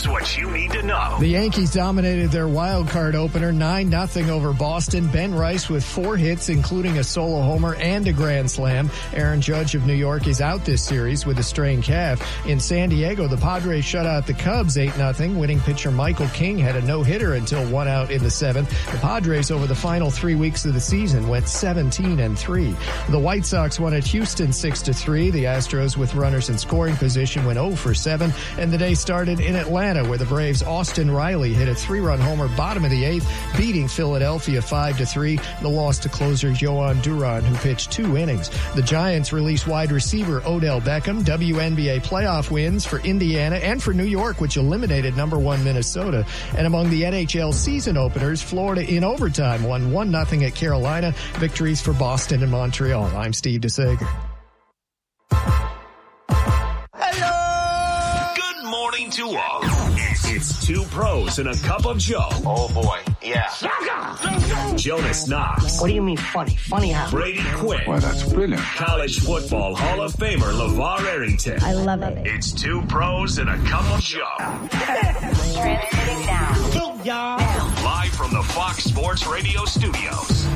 what you need to know. The Yankees dominated their wild card opener 9-0 over Boston. Ben Rice with 4 hits, including a solo homer and a grand slam. Aaron Judge of New York is out this series with a strained calf. In San Diego, the Padres shut out the Cubs 8-0. Winning pitcher Michael King had a no-hitter until 1 out in the 7th. The Padres over the final 3 weeks of the season went 17-3. The White Sox won at Houston 6-3. The Astros with runners in scoring position went 0-7. And the day started in Atlanta, where the Braves' Austin Riley hit a 3-run homer bottom of the 8th, beating Philadelphia 5-3. The loss to closer Yohan Duran, who pitched 2 innings. The Giants released wide receiver Odell Beckham. WNBA playoff wins for Indiana and for New York, which eliminated number 1 Minnesota. And among the NHL season openers, Florida in overtime won 1-0 at Carolina. Victories for Boston and Montreal. I'm Steve DeSager. To all. It's 2 pros and a cup of Joe. Oh boy, yeah. Jonas Knox. What do you mean funny? Funny how? Brady Quinn. Well, that's brilliant. College football Hall of Famer LeVar Arrington. I love it. It's 2 pros and a cup of Joe. Transmitting now. Live from the Fox Sports Radio studios.